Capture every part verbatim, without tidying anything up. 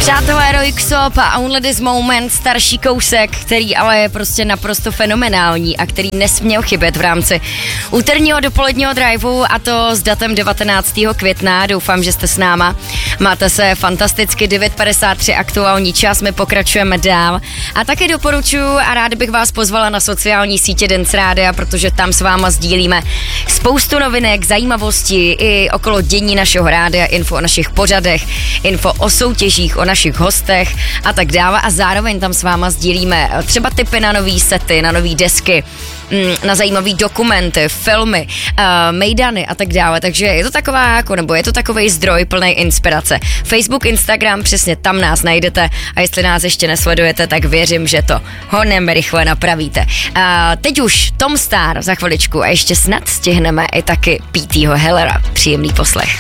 Přátelé, Rojksop a Only This Moment, starší kousek, který ale je prostě naprosto fenomenální a který nesměl chybět v rámci úterního dopoledního driveu, a to s datem devatenáctého května. Doufám, že jste s náma. Máte se fantasticky, devět padesát tři aktuální čas, my pokračujeme dál. A taky doporučuji a rád bych vás pozvala na sociální sítě Dance Rádia, protože tam s váma sdílíme spoustu novinek, zajímavostí i okolo dění našeho rádia, info o našich pořadech, info o soutěžích, o našich hostech a tak dále, a zároveň tam s váma sdílíme třeba tipy na nový sety, na nový desky, na zajímavý dokumenty, filmy, uh, mejdany a tak dále, takže je to taková jako, nebo je to takovej zdroj plný inspirace. Facebook, Instagram, přesně tam nás najdete, a jestli nás ještě nesledujete, tak věřím, že to honem rychle napravíte. Uh, teď už Tom Star za chviličku a ještě snad stihneme i taky Peteyho Hellera. Příjemný poslech.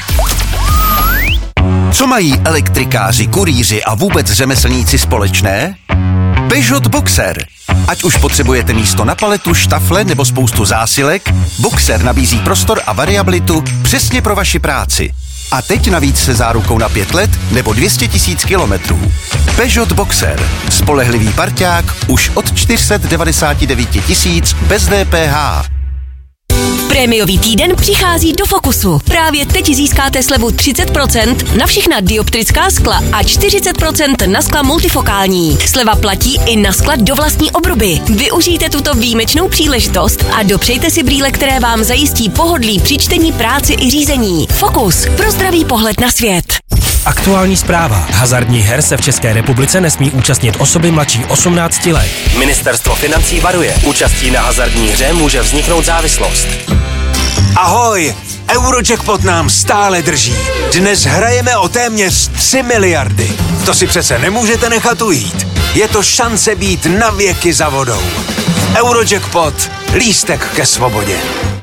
Co mají elektrikáři, kurýři a vůbec řemeslníci společné? Peugeot Boxer. Ať už potřebujete místo na paletu, štafle nebo spoustu zásilek, Boxer nabízí prostor a variabilitu přesně pro vaši práci. A teď navíc se zárukou na pět let nebo dvě stě tisíc kilometrů. Peugeot Boxer. Spolehlivý parťák už od čtyři sta devadesát devět tisíc bez D P H. Prémiový týden přichází do Fokusu. Právě teď získáte slevu třicet procent na všechna dioptrická skla a čtyřicet procent na skla multifokální. Sleva platí i na skla do vlastní obruby. Využijte tuto výjimečnou příležitost a dopřejte si brýle, které vám zajistí pohodlí při čtení, práci i řízení. Fokus pro zdravý pohled na svět. Aktuální zpráva. Hazardních her se v České republice nesmí účastnit osoby mladší osmnácti let. Ministerstvo financí varuje. Účastí na hazardní hře může vzniknout závislost. Ahoj! Eurojackpot nám stále drží. Dnes hrajeme o téměř tři miliardy. To si přece nemůžete nechat ujít. Je to šance být na věky za vodou. Eurojackpot. Lístek ke svobodě.